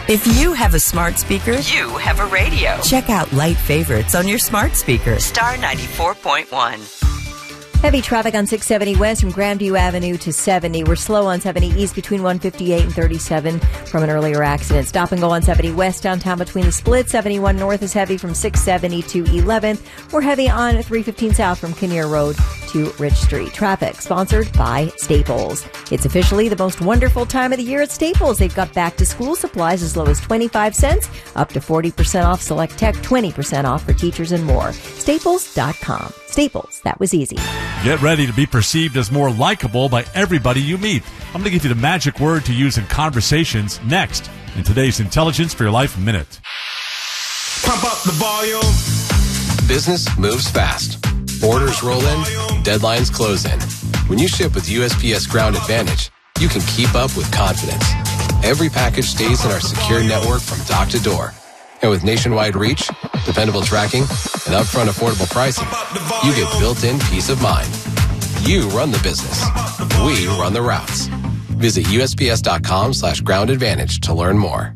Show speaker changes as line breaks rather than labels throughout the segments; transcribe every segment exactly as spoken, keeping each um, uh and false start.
If you have a smart speaker,
you have a radio.
Check out Light Favorites on your smart speaker.
Star ninety-four point one.
Heavy traffic on six seventy west from Grandview Avenue to seventy. We're slow on seventy east between one fifty-eight and thirty-seven from an earlier accident. Stop and go on seventy west downtown between the splits. seventy-one north is heavy from six seventy to eleventh. We're heavy on three fifteen south from Kinnear Road to Rich Street. Traffic sponsored by Staples. It's officially the most wonderful time of the year at Staples. They've got back to school supplies as low as twenty-five cents, up to forty percent off select tech, twenty percent off for teachers and more. Staples dot com. Staples, that was easy.
Get ready to be perceived as more likable by everybody you meet. I'm going to give you the magic word to use in conversations next in today's Intelligence for Your Life Minute.
Pump up the volume.
Business moves fast. Orders roll in, deadlines close in. When you ship with U S P S Ground Advantage, you can keep up with confidence. Every package stays in our secure network from dock to door. And with nationwide reach, dependable tracking, and upfront affordable pricing, you get built-in peace of mind. You run the business. We run the routes. Visit U S P S dot com slash ground advantage to learn more.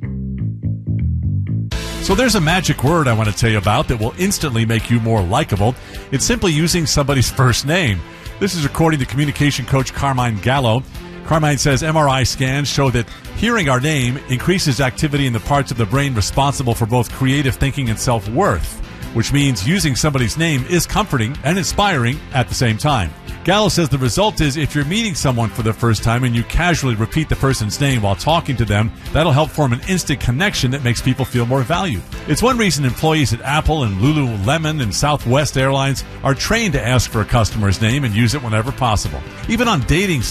So there's a magic word I want to tell you about that will instantly make you more likable. It's simply using somebody's first name. This is according to communication coach Carmine Gallo. Carmine says M R I scans show that hearing our name increases activity in the parts of the brain responsible for both creative thinking and self-worth, which means using somebody's name is comforting and inspiring at the same time. Gallo says the result is if you're meeting someone for the first time and you casually repeat the person's name while talking to them, that'll help form an instant connection that makes people feel more valued. It's one reason employees at Apple and Lululemon and Southwest Airlines are trained to ask for a customer's name and use it whenever possible. Even on dating